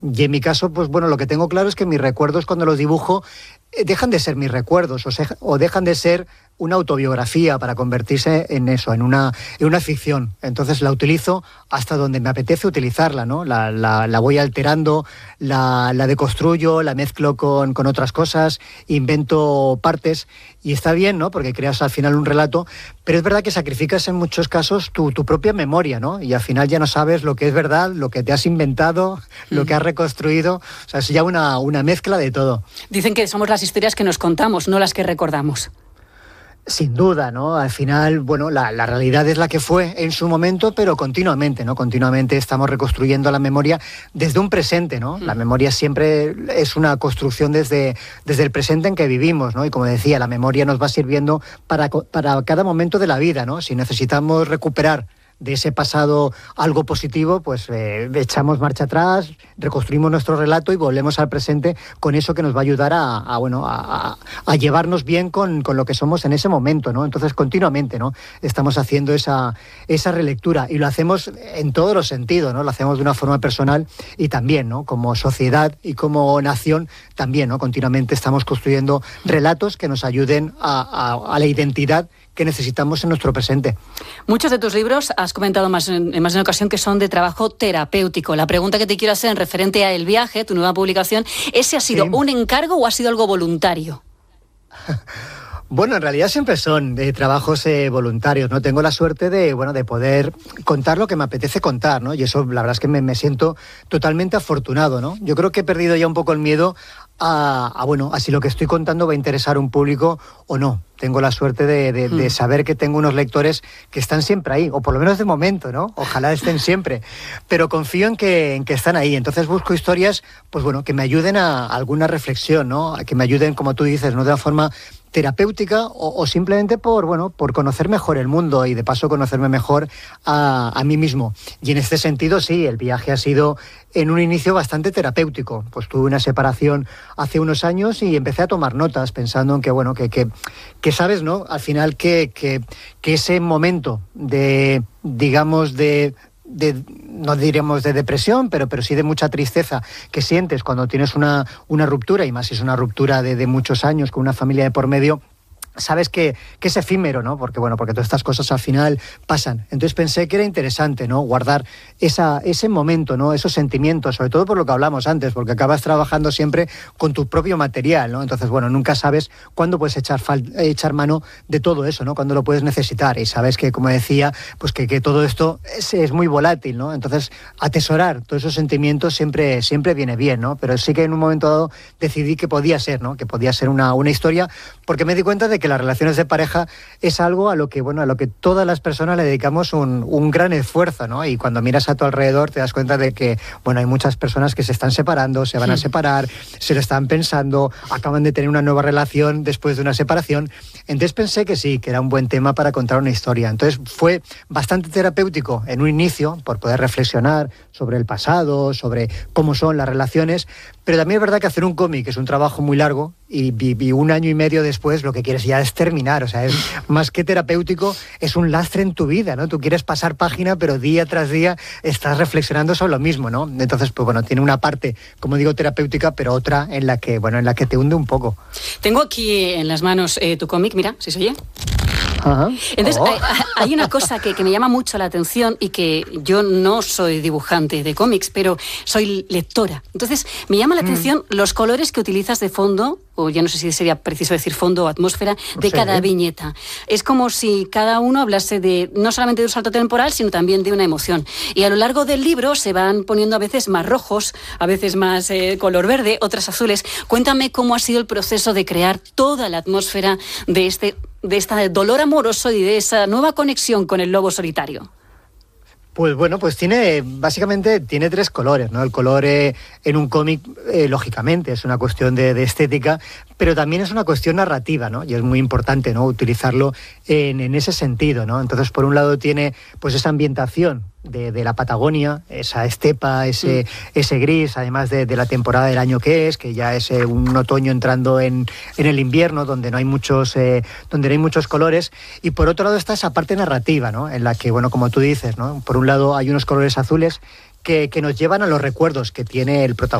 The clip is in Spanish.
Y en mi caso, pues bueno, lo que tengo claro es que mis recuerdos cuando los dibujo dejan de ser mis recuerdos o dejan de ser una autobiografía para convertirse en eso, en una ficción. Entonces la utilizo hasta donde me apetece utilizarla, ¿no? La voy alterando, la deconstruyo, la mezclo con otras cosas, invento partes y está bien, ¿no? Porque creas al final un relato, pero es verdad que sacrificas en muchos casos tu propia memoria, ¿no? Y al final ya no sabes lo que es verdad, lo que te has inventado, lo que has reconstruido. O sea, es ya una mezcla de todo. Dicen que somos las historias que nos contamos, no las que recordamos. Sin duda, ¿no? Al final, bueno, la realidad es la que fue en su momento, pero continuamente, ¿no? Continuamente estamos reconstruyendo la memoria desde un presente, ¿no? La memoria siempre es una construcción desde el presente en que vivimos, ¿no? Y como decía, la memoria nos va sirviendo para cada momento de la vida, ¿no? Si necesitamos recuperar de ese pasado algo positivo, pues echamos marcha atrás, reconstruimos nuestro relato y volvemos al presente con eso que nos va a ayudar a llevarnos bien con lo que somos en ese momento, ¿no? Entonces, continuamente, ¿no? Estamos haciendo esa relectura y lo hacemos en todos los sentidos, ¿no? Lo hacemos de una forma personal y también, ¿no? Como sociedad y como nación, también, ¿no? Continuamente estamos construyendo relatos que nos ayuden a la identidad que necesitamos en nuestro presente. Muchos de tus libros has comentado más de una ocasión que son de trabajo terapéutico. La pregunta que te quiero hacer en referente a El viaje, tu nueva publicación, ¿ese ha sido un encargo o ha sido algo voluntario? Bueno, en realidad siempre son trabajos voluntarios, ¿no? Tengo la suerte de poder contar lo que me apetece contar, ¿no? Y eso, la verdad es que me siento totalmente afortunado, ¿no? Yo creo que he perdido ya un poco el miedo a si lo que estoy contando va a interesar a un público o no. Tengo la suerte de saber que tengo unos lectores que están siempre ahí, o por lo menos de momento, ¿no? Ojalá estén siempre, pero confío en que están ahí. Entonces busco historias, pues bueno, que me ayuden a alguna reflexión, ¿no? Que me ayuden, como tú dices, ¿no? De una forma terapéutica o simplemente por conocer mejor el mundo y de paso conocerme mejor a mí mismo. Y en este sentido, sí, el viaje ha sido en un inicio bastante terapéutico. Pues tuve una separación hace unos años y empecé a tomar notas pensando en que sabes, ¿no? Al final que ese momento de no diremos de depresión, pero sí de mucha tristeza que sientes cuando tienes una ruptura, y más si es una ruptura de muchos años con una familia de por medio, sabes que es efímero, ¿no? Porque todas estas cosas al final pasan. Entonces pensé que era interesante, ¿no? Guardar ese momento, ¿no? Esos sentimientos, sobre todo por lo que hablamos antes, porque acabas trabajando siempre con tu propio material, ¿no? Entonces, nunca sabes cuándo puedes echar mano de todo eso, ¿no? Cuándo lo puedes necesitar. Y sabes que, como decía, pues que todo esto es muy volátil, ¿no? Entonces, atesorar todos esos sentimientos siempre viene bien, ¿no? Pero sí que en un momento dado decidí que podía ser, ¿no? Que podía ser una historia, porque me di cuenta de que las relaciones de pareja es algo a lo que todas las personas le dedicamos un gran esfuerzo, ¿no? Y cuando miras a tu alrededor te das cuenta de que, hay muchas personas que se están separando, se van a separar, se lo están pensando, acaban de tener una nueva relación después de una separación. Entonces pensé que sí, que era un buen tema para contar una historia. Entonces fue bastante terapéutico en un inicio, por poder reflexionar sobre el pasado, sobre cómo son las relaciones, pero también es verdad que hacer un cómic es un trabajo muy largo y 1 año y medio después lo que quieres ya es terminar, o sea, es más que terapéutico, es un lastre en tu vida, ¿no? Tú quieres pasar página, pero día tras día estás reflexionando sobre lo mismo, ¿no? Entonces, tiene una parte, como digo, terapéutica, pero otra en la que te hunde un poco. Tengo aquí en las manos tu cómic, mira, ¿sí se oye? Ajá. Entonces, hay una cosa que me llama mucho la atención y que yo no soy dibujante de cómics, pero soy lectora. Entonces, me llama la atención los colores que utilizas de fondo, o ya no sé si sería preciso decir fondo o atmósfera, de cada viñeta. Es como si cada uno hablase no solamente de un salto temporal, sino también de una emoción. Y a lo largo del libro se van poniendo a veces más rojos, a veces más color verde, otras azules. Cuéntame cómo ha sido el proceso de crear toda la atmósfera de este dolor amoroso y de esa nueva conexión con el lobo solitario. Pues básicamente tiene 3 colores, ¿no? El color en un cómic, lógicamente, es una cuestión de estética, pero también es una cuestión narrativa, ¿no? Y es muy importante, ¿no? Utilizarlo en ese sentido, ¿no? Entonces, por un lado tiene pues esa ambientación de la Patagonia, esa estepa, ese gris, además de la temporada del año que ya es un otoño entrando en el invierno, donde no hay muchos colores, y por otro lado está esa parte narrativa, ¿no? En la que, como tú dices, ¿no? Por un lado hay unos colores azules que nos llevan a los recuerdos que tiene el protagonista.